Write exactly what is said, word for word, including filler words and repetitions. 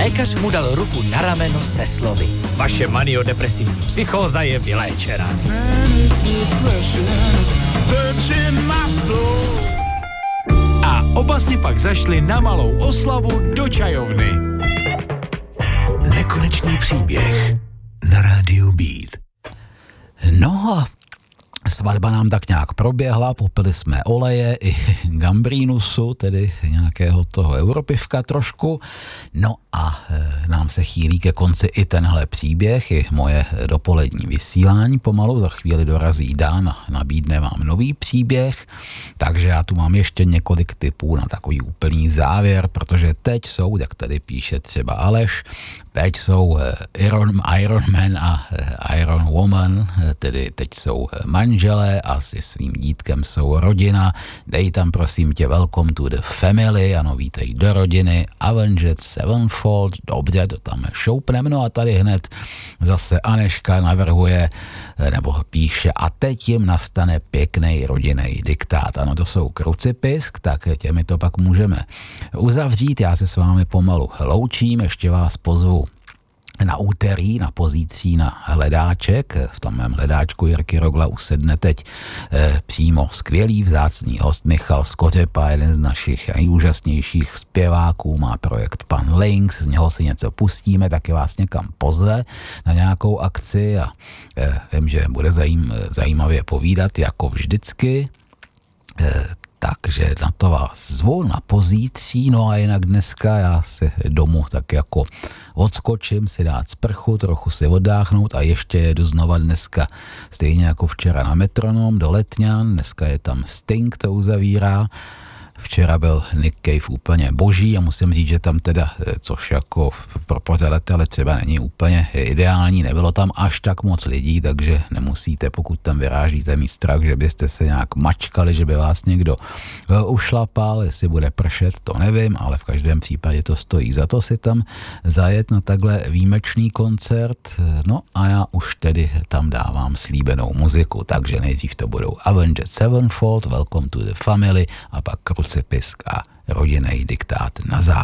Lékař mu dal ruku na rameno se slovy: vaše maniodepresivní psychóza je vyléčena. A oba si pak zašli na malou oslavu do čajovny. Nekonečný příběh na rádiu Beat. No a svatba nám tak nějak proběhla, popili jsme oleje i gambrínusu, tedy nějakého toho europivka trošku. No a e, nám se chýlí ke konci i tenhle příběh, i moje dopolední vysílání pomalu. Za chvíli dorazí Dan a nabídne vám nový příběh, takže já tu mám ještě několik tipů na takový úplný závěr, protože teď jsou, jak tady píše třeba Aleš, teď jsou Iron, Iron Man a Iron Woman, tedy teď jsou manželé a se svým dítkem jsou rodina. Dej tam prosím tě welcome to the family, ano, vítej do rodiny, Avenged Sevenfold, dobře, to tam šoupneme. No a tady hned zase Aneška navrhuje, nebo píše, a teď jim nastane pěkný rodinný diktát. Ano, to jsou Krucipisk, tak těmi to pak můžeme uzavřít. Já se s vámi pomalu loučím, ještě vás pozvu na úterý na pozici na hledáček. V tom mém hledáčku Jirky Rogla usedne teď e, přímo skvělý vzácný host Michal Skořepa, jeden z našich nejúžasnějších zpěváků, má projekt Pan Links, z něho si něco pustíme, taky vás někam pozve na nějakou akci a e, vím, že bude zajím, zajímavě povídat, jako vždycky. E, Takže na to vás zvu na pozítří, no a jinak dneska já si domů tak jako odskočím, si dát sprchu, trochu si oddáchnout a ještě jedu znova dneska stejně jako včera na Metronom do Letňan, dneska je tam Sting, to uzavírá. Včera byl Nick Cave úplně boží a musím říct, že tam teda, což jako pro pořadatele třeba není úplně ideální, nebylo tam až tak moc lidí, takže nemusíte, pokud tam vyrážíte, mít strach, že byste se nějak mačkali, že by vás někdo ušlapal, jestli bude pršet, to nevím, ale v každém případě to stojí za to si tam zajet na takhle výjimečný koncert. No a já už tedy tam dávám slíbenou muziku, takže nejdřív to budou Avenged Sevenfold, Welcome to the Family a pak Krucipisk a rodinný diktát na závěr.